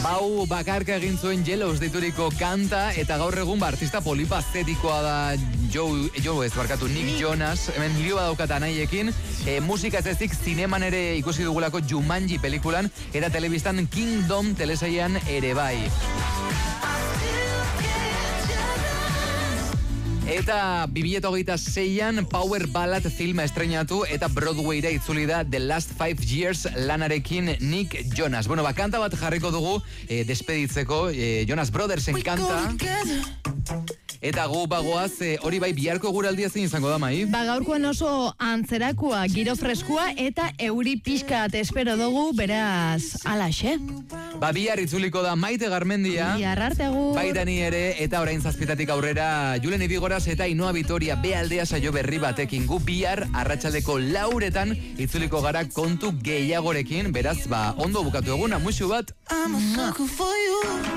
Bau bakarka egin zuen Yellows deituriko kanta, eta gaur egun artista polipaztetikoa da Nick Jonas. Hemen hilio badaukat anaiekin. Musika ez ezik zineman ere ikusi dugulako Jumanji pelikulan, eta telebistan Kingdom telesailan ere bai. Eta 2026an Power Ballad filma estreinatu eta Broadwayra itzuli da The Last 5 Years lanarekin Nick Jonas. Bueno, kanta bat jarriko dugu despeditzeko, Jonas Brothersen kanta. Eta gu bagoaz, hori bai biharko eguraldia zein izango da, Mai? Gaurkoan oso antzerakoa, giro freskua eta euri pixkat espero dugu, beraz, alaxe. Bihar itzuliko da Maite Garmendia. Bihar arte agur. Baita ni ere, eta orain 7:00 aurrera Julen Ibigoraz eta Ainhoa Vitoria Bealdea saio berri batekin. Gu bihar arratsaldeko 4:00 itzuliko gara kontu gehiagorekin, beraz, ondo bukatu eguna, musu bat.